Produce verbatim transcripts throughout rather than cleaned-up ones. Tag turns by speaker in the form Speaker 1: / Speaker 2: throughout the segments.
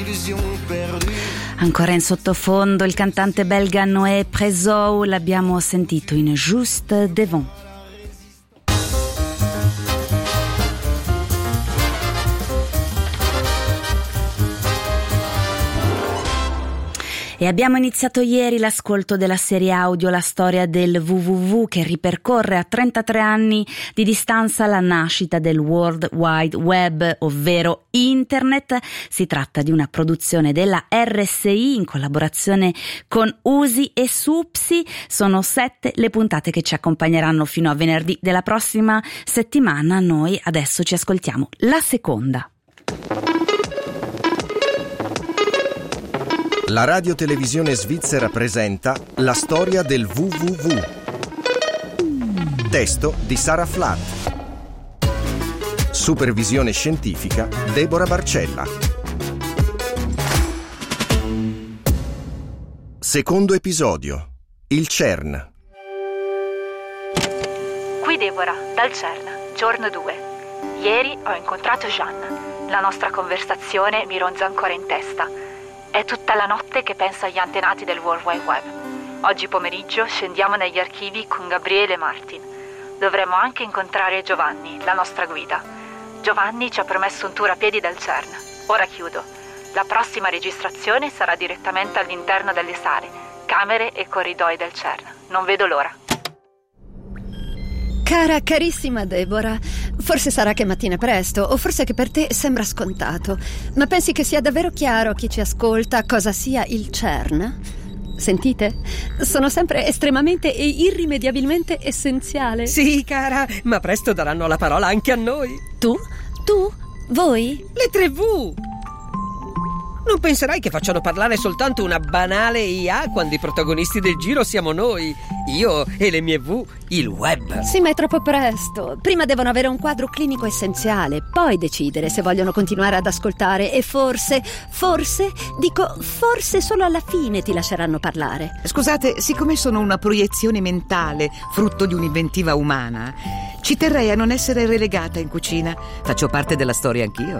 Speaker 1: Ancora in sottofondo il cantante belga Noé Prezou, l'abbiamo sentito in Juste Devant. E abbiamo iniziato ieri l'ascolto della serie audio La storia del W W W, che ripercorre a trentatré anni di distanza la nascita del World Wide Web, ovvero Internet. Si tratta di una produzione della R S I in collaborazione con U S I e SUPSI. Sono sette le puntate che ci accompagneranno fino a venerdì della prossima settimana. Noi adesso ci ascoltiamo la seconda.
Speaker 2: La radiotelevisione svizzera presenta La storia del W W W. Testo di Sara Flatt. Supervisione scientifica Deborah Barcella. Secondo episodio. Il CERN.
Speaker 3: Qui Deborah, dal CERN, giorno due. Ieri ho incontrato Jean. La nostra conversazione mi ronza ancora in testa. È tutta la notte che penso agli antenati del World Wide Web. Oggi pomeriggio scendiamo negli archivi con Gabriele e Martin. Dovremmo anche incontrare Giovanni, la nostra guida. Giovanni ci ha promesso un tour a piedi dal CERN. Ora chiudo. La prossima registrazione sarà direttamente all'interno delle sale, camere e corridoi del CERN. Non vedo l'ora.
Speaker 4: Cara, carissima Deborah, forse sarà che mattina presto, o forse che per te sembra scontato, ma pensi che sia davvero chiaro a chi ci ascolta cosa sia il CERN? Sentite? Sono sempre estremamente e irrimediabilmente essenziale.
Speaker 5: Sì, cara, ma presto daranno la parola anche a noi.
Speaker 4: Tu? Tu? Voi?
Speaker 5: Le tre V! Non penserai che facciano parlare soltanto una banale I A quando i protagonisti del giro siamo noi, io e le mie V, il web.
Speaker 4: Sì, ma è troppo presto. Prima devono avere un quadro clinico essenziale, poi decidere se vogliono continuare ad ascoltare e forse, forse, dico forse solo alla fine ti lasceranno parlare.
Speaker 6: Scusate, siccome sono una proiezione mentale, frutto di un'inventiva umana, ci terrei a non essere relegata in cucina. Faccio parte della storia anch'io.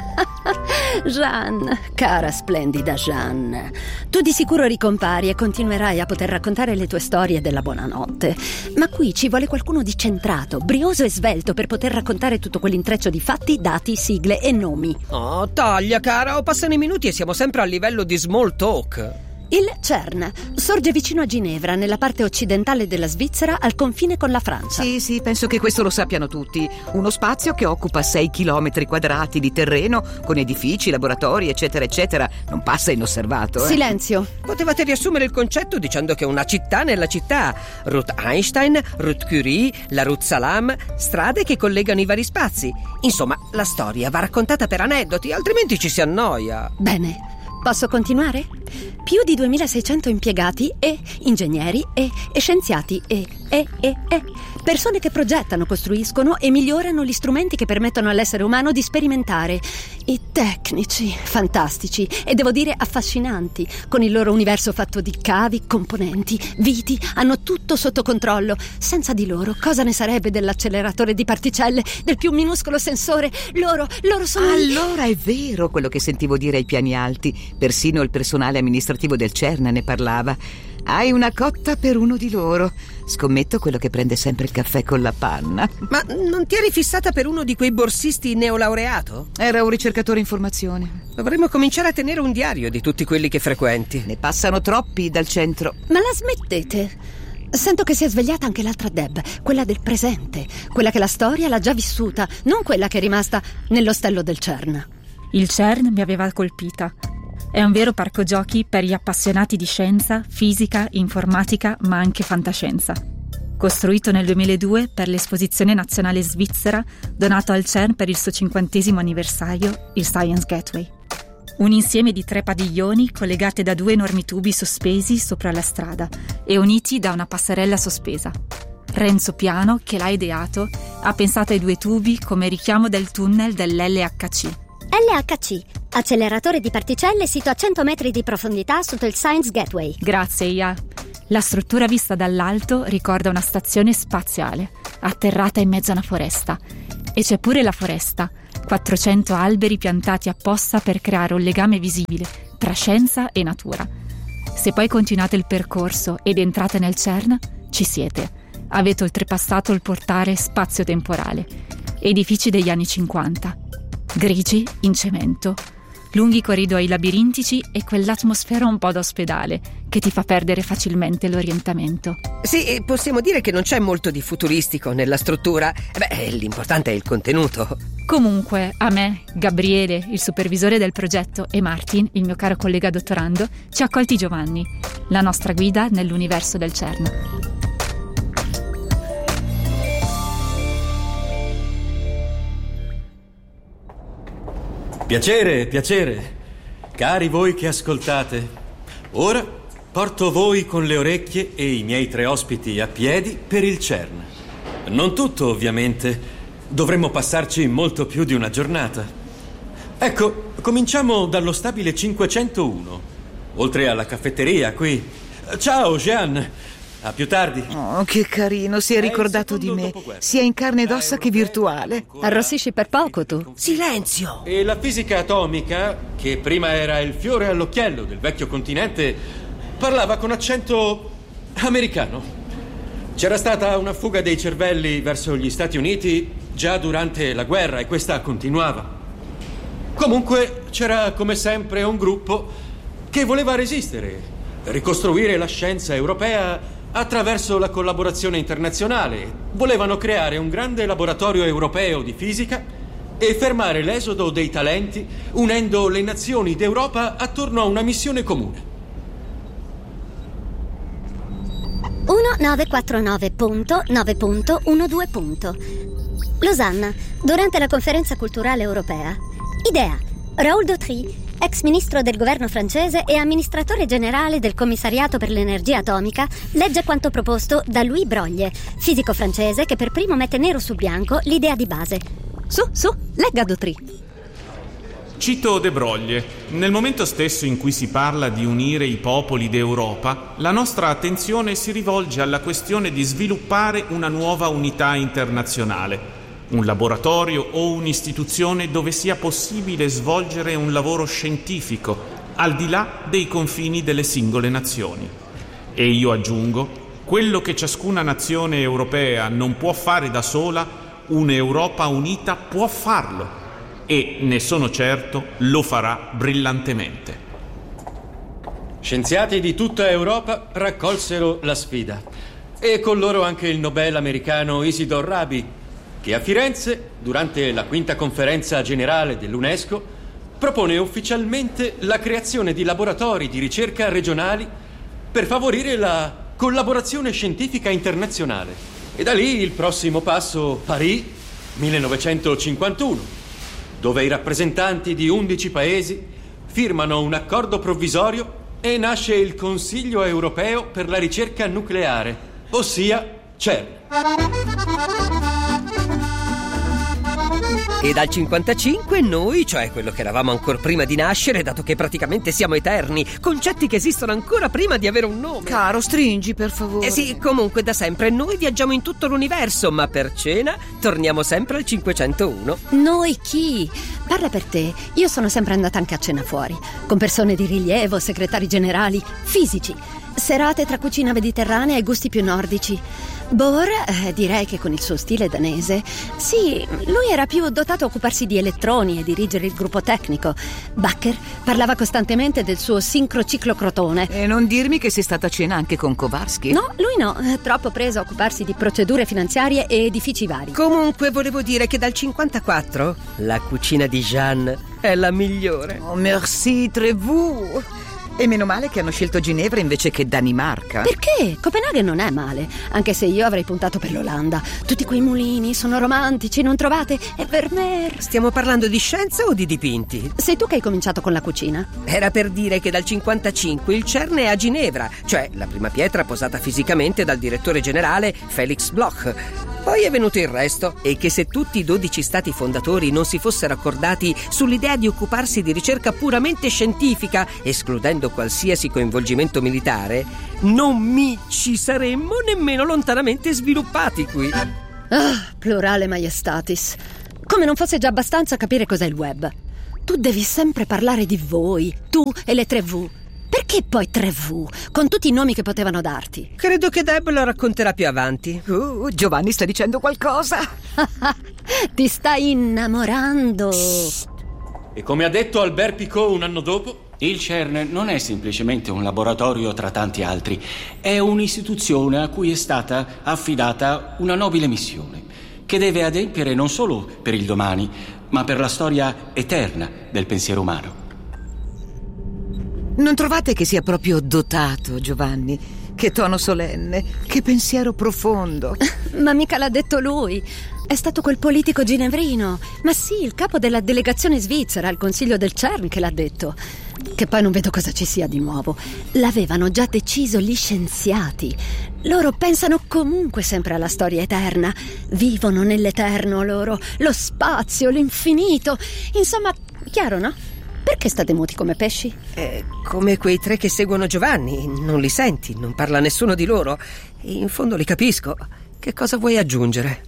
Speaker 4: Jeanne, cara splendida Jeanne, tu di sicuro ricompari e continuerai a poter raccontare le tue storie della buonanotte, ma qui ci vuole qualcuno di centrato, brioso e svelto per poter raccontare tutto quell'intreccio di fatti, dati, sigle e nomi.
Speaker 5: Oh, taglia cara, o passano i minuti e siamo sempre a livello di small talk.
Speaker 4: Il CERN sorge vicino a Ginevra, nella parte occidentale della Svizzera, al confine con la Francia.
Speaker 6: Sì, sì, penso che questo lo sappiano tutti. Uno spazio che occupa sei chilometri quadrati di terreno, con edifici, laboratori, eccetera, eccetera. Non passa inosservato, eh?
Speaker 4: Silenzio.
Speaker 5: Potevate riassumere il concetto dicendo che è una città nella città. Route Einstein, Route Curie, la Route Salam, strade che collegano i vari spazi. Insomma, la storia va raccontata per aneddoti, altrimenti ci si annoia.
Speaker 4: Bene. Posso continuare? Più di duemilaseicento impiegati e ingegneri e, e scienziati e, e, e, e persone che progettano, costruiscono e migliorano gli strumenti che permettono all'essere umano di sperimentare. I tecnici, fantastici e devo dire affascinanti, con il loro universo fatto di cavi, componenti, viti, hanno tutto sotto controllo. Senza di loro cosa ne sarebbe dell'acceleratore di particelle, del più minuscolo sensore? Loro, loro sono...
Speaker 6: Allora è vero quello che sentivo dire ai piani alti. Persino il personale amministrativo del CERN ne parlava. Hai una cotta per uno di loro. Scommetto quello che prende sempre il caffè con la panna.
Speaker 5: Ma non ti eri fissata per uno di quei borsisti neolaureato?
Speaker 6: Era un ricercatore in formazione.
Speaker 5: Dovremmo cominciare a tenere un diario di tutti quelli che frequenti.
Speaker 6: Ne passano troppi dal centro.
Speaker 4: Ma la smettete? Sento che si è svegliata anche l'altra Deb, quella del presente, quella che la storia l'ha già vissuta, non quella che è rimasta nell'ostello del CERN.
Speaker 7: Il CERN mi aveva colpita. È un vero parco giochi per gli appassionati di scienza, fisica, informatica, ma anche fantascienza. Costruito nel duemiladue per l'Esposizione Nazionale Svizzera, donato al CERN per il suo cinquantesimo anniversario, il Science Gateway. Un insieme di tre padiglioni collegati da due enormi tubi sospesi sopra la strada e uniti da una passerella sospesa. Renzo Piano, che l'ha ideato, ha pensato ai due tubi come richiamo del tunnel dell'L H C.
Speaker 8: L H C, acceleratore di particelle sito a cento metri di profondità sotto il Science Gateway.
Speaker 7: Grazie, Ia. La struttura vista dall'alto ricorda una stazione spaziale, atterrata in mezzo a una foresta. E c'è pure la foresta, quattrocento alberi piantati apposta per creare un legame visibile tra scienza e natura. Se poi continuate il percorso ed entrate nel CERN, ci siete. Avete oltrepassato il portale spazio-temporale. Edifici degli anni cinquanta, grigi in cemento, lunghi corridoi labirintici e quell'atmosfera un po' da ospedale che ti fa perdere facilmente l'orientamento.
Speaker 5: Sì, possiamo dire che non c'è molto di futuristico nella struttura. Beh, l'importante è il contenuto.
Speaker 7: Comunque, a me, Gabriele, il supervisore del progetto, e Martin, il mio caro collega dottorando, ci ha accolti Giovanni, la nostra guida nell'universo del CERN.
Speaker 9: Piacere, piacere. Cari voi che ascoltate, ora porto voi con le orecchie e i miei tre ospiti a piedi per il CERN. Non tutto, ovviamente. Dovremmo passarci molto più di una giornata. Ecco, cominciamo dallo stabile cinquecentouno, oltre alla caffetteria qui. Ciao, Jean. A più tardi.
Speaker 6: Oh, che carino, si è ricordato di me. Sia in carne ed ossa che virtuale.
Speaker 4: Arrossisci per poco tu.
Speaker 5: Silenzio!
Speaker 9: E la fisica atomica, che prima era il fiore all'occhiello del vecchio continente, parlava con accento americano. C'era stata una fuga dei cervelli verso gli Stati Uniti già durante la guerra e questa continuava. Comunque c'era come sempre un gruppo che voleva resistere, ricostruire la scienza europea attraverso la collaborazione internazionale. Volevano creare un grande laboratorio europeo di fisica e fermare l'esodo dei talenti unendo le nazioni d'Europa attorno a una missione comune.
Speaker 8: nove quattro nove punto nove punto dodici. Losanna, durante la conferenza culturale europea. Idea: Raoul Dautry, ex ministro del governo francese e amministratore generale del commissariato per l'energia atomica, legge quanto proposto da Louis Broglie, fisico francese che per primo mette nero su bianco l'idea di base.
Speaker 4: Su, su, legga Dautry.
Speaker 10: Cito De Broglie. Nel momento stesso in cui si parla di unire i popoli d'Europa, la nostra attenzione si rivolge alla questione di sviluppare una nuova unità internazionale, un laboratorio o un'istituzione dove sia possibile svolgere un lavoro scientifico al di là dei confini delle singole nazioni. E io aggiungo, quello che ciascuna nazione europea non può fare da sola, un'Europa unita può farlo. E, ne sono certo, lo farà brillantemente.
Speaker 9: Scienziati di tutta Europa raccolsero la sfida e con loro anche il Nobel americano Isidor Rabi, che a Firenze, durante la quinta conferenza generale dell'UNESCO, propone ufficialmente la creazione di laboratori di ricerca regionali per favorire la collaborazione scientifica internazionale. E da lì il prossimo passo, Parigi, millenovecentocinquantuno. Dove i rappresentanti di undici paesi firmano un accordo provvisorio e nasce il Consiglio europeo per la ricerca nucleare, ossia CERN.
Speaker 5: E dal cinquantacinque noi, cioè quello che eravamo ancora prima di nascere, dato che praticamente siamo eterni, concetti che esistono ancora prima di avere un nome.
Speaker 6: Caro, stringi per favore.
Speaker 5: Eh sì, comunque da sempre noi viaggiamo in tutto l'universo, ma per cena torniamo sempre al cinquecentouno.
Speaker 4: Noi chi? Parla per te. Io sono sempre andata anche a cena fuori, con persone di rilievo, segretari generali, fisici, serate tra cucina mediterranea e gusti più nordici. Bohr, eh, direi che con il suo stile danese, sì, lui era più dotato a occuparsi di elettroni e dirigere il gruppo tecnico. Bakker parlava costantemente del suo sincrociclocrotone.
Speaker 6: E non dirmi che sei stata a cena anche con Kowarski?
Speaker 4: No, lui no, eh, troppo preso a occuparsi di procedure finanziarie e edifici vari.
Speaker 5: Comunque volevo dire che dal cinquantaquattro la cucina di Jeanne è la migliore.
Speaker 6: Oh, merci, Trevoux. E meno male che hanno scelto Ginevra invece che Danimarca.
Speaker 4: Perché? Copenaghen non è male, anche se io avrei puntato per l'Olanda. Tutti quei mulini sono romantici, non trovate? E Vermeer.
Speaker 5: Stiamo parlando di scienza o di dipinti?
Speaker 4: Sei tu che hai cominciato con la cucina?
Speaker 5: Era per dire che dal cinquantacinque il CERN è a Ginevra, cioè la prima pietra posata fisicamente dal direttore generale Felix Bloch. Poi è venuto il resto, e che se tutti i dodici stati fondatori non si fossero accordati sull'idea di occuparsi di ricerca puramente scientifica, escludendo qualsiasi coinvolgimento militare, non mi ci saremmo nemmeno lontanamente sviluppati qui.
Speaker 4: Ah, plurale maiestatis. Come non fosse già abbastanza capire cos'è il web. Tu devi sempre parlare di voi, tu e le tre vu. Perché poi tre vu, con tutti i nomi che potevano darti?
Speaker 5: Credo che Deb lo racconterà più avanti.
Speaker 6: Uh, Giovanni sta dicendo qualcosa.
Speaker 4: Ti stai innamorando.
Speaker 9: E come ha detto Albert Picot un anno dopo,
Speaker 11: il CERN non è semplicemente un laboratorio tra tanti altri, è un'istituzione a cui è stata affidata una nobile missione, che deve adempiere non solo per il domani, ma per la storia eterna del pensiero umano.
Speaker 6: Non trovate che sia proprio dotato, Giovanni? Che tono solenne, che pensiero profondo.
Speaker 4: Ma mica l'ha detto lui. È stato quel politico ginevrino. Ma sì, il capo della delegazione svizzera al consiglio del CERN che l'ha detto. Che poi non vedo cosa ci sia di nuovo. L'avevano già deciso gli scienziati. Loro pensano comunque sempre alla storia eterna. Vivono nell'eterno loro. Lo spazio, l'infinito. Insomma, chiaro, no? Perché state muti come pesci?
Speaker 5: Eh, come quei tre che seguono Giovanni. Non li senti, non parla nessuno di loro. In fondo li capisco. Che cosa vuoi aggiungere?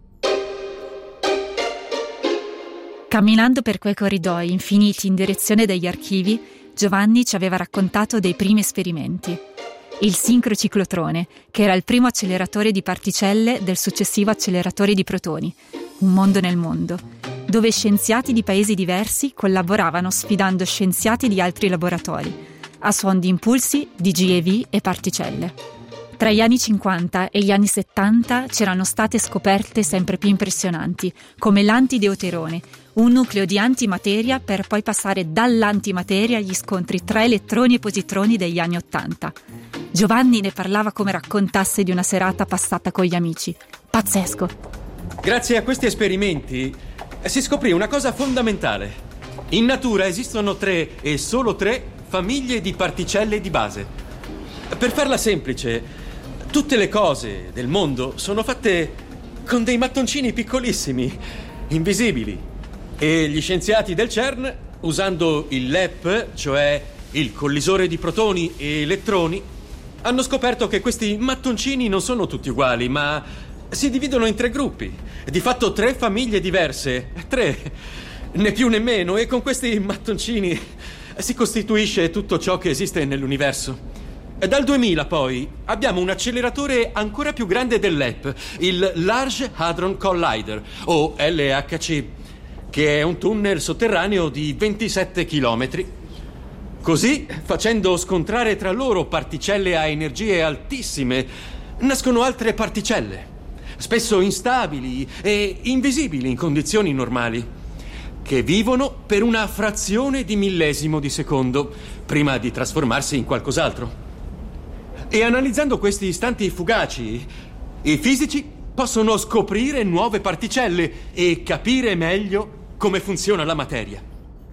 Speaker 7: Camminando per quei corridoi infiniti in direzione degli archivi, Giovanni ci aveva raccontato dei primi esperimenti. Il sincrociclotrone, che era il primo acceleratore di particelle del successivo acceleratore di protoni, Un mondo nel mondo, dove scienziati di paesi diversi collaboravano sfidando scienziati di altri laboratori, a suon di impulsi, di G e V e particelle. Tra gli anni cinquanta e gli anni settanta c'erano state scoperte sempre più impressionanti, come l'antideuterone, un nucleo di antimateria per poi passare dall'antimateria agli scontri tra elettroni e positroni degli anni ottanta. Giovanni ne parlava come raccontasse di una serata passata con gli amici. Pazzesco!
Speaker 9: Grazie a questi esperimenti si scoprì una cosa fondamentale. In natura esistono tre e solo tre famiglie di particelle di base. Per farla semplice, tutte le cose del mondo sono fatte con dei mattoncini piccolissimi, invisibili. E gli scienziati del CERN, usando il L E P, cioè il collisore di protoni e elettroni, hanno scoperto che questi mattoncini non sono tutti uguali, ma si dividono in tre gruppi. Di fatto tre famiglie diverse. Tre, né più né meno. E con questi mattoncini si costituisce tutto ciò che esiste nell'universo. Dal duemila poi abbiamo un acceleratore ancora più grande dell'E P, il Large Hadron Collider, o L H C, che è un tunnel sotterraneo di ventisette chilometri. Così, facendo scontrare tra loro particelle a energie altissime, nascono altre particelle, spesso instabili e invisibili in condizioni normali, che vivono per una frazione di millesimo di secondo prima di trasformarsi in qualcos'altro. E analizzando questi istanti fugaci, i fisici possono scoprire nuove particelle e capire meglio come funziona la materia.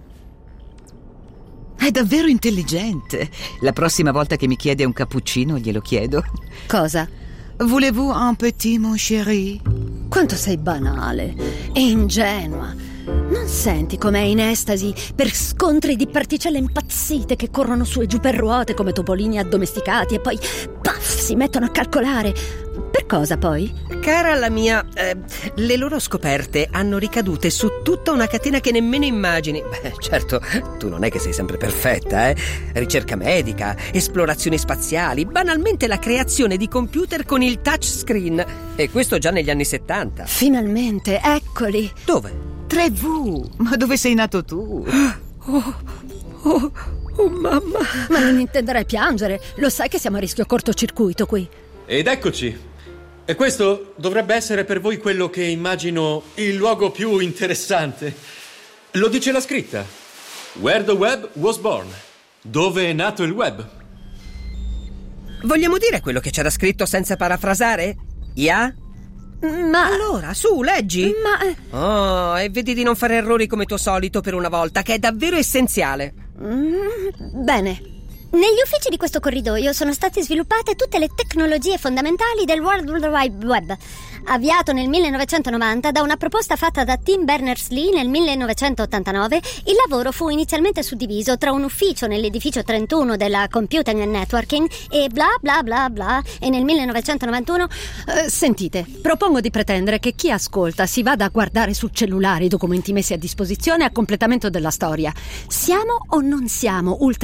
Speaker 6: È davvero intelligente. La prossima volta che mi chiede un cappuccino glielo chiedo.
Speaker 4: Cosa?
Speaker 6: Voulez-vous un petit mon chéri?
Speaker 4: Quanto sei banale e ingenua. Non senti com'è in estasi per scontri di particelle impazzite che corrono su e giù per ruote come topolini addomesticati e poi, puff, si mettono a calcolare. Per cosa poi?
Speaker 5: Cara la mia, eh, le loro scoperte hanno ricadute su tutta una catena che nemmeno immagini. Beh, certo, tu non è che sei sempre perfetta, eh? Ricerca medica, esplorazioni spaziali, banalmente la creazione di computer con il touchscreen. E questo già negli anni settanta.
Speaker 4: Finalmente, eccoli.
Speaker 5: Dove?
Speaker 6: tre vu, ma dove sei nato tu?
Speaker 5: Oh, oh, oh mamma.
Speaker 4: Ma non intenderai piangere, lo sai che siamo a rischio cortocircuito qui.
Speaker 9: Ed eccoci. E questo dovrebbe essere per voi quello che immagino il luogo più interessante. Lo dice la scritta. Where the web was born. Dove è nato il web.
Speaker 5: Vogliamo dire quello che c'era scritto senza parafrasare? Yeah?
Speaker 4: Ma
Speaker 5: allora, su, leggi.
Speaker 4: Ma
Speaker 5: Oh, e vedi di non fare errori come tuo solito per una volta, che è davvero essenziale.
Speaker 4: mm, Bene.
Speaker 8: Negli uffici di questo corridoio sono state sviluppate tutte le tecnologie fondamentali del World Wide Web, avviato nel millenovecentonovanta da una proposta fatta da Tim Berners-Lee nel millenovecentottantanove. Il lavoro fu inizialmente suddiviso tra un ufficio nell'edificio trentuno della Computing and Networking e bla bla bla bla, e nel millenovecentonovantuno...
Speaker 4: Eh, sentite, propongo di pretendere che chi ascolta si vada a guardare sul cellulare i documenti messi a disposizione a completamento della storia. Siamo o non siamo ultra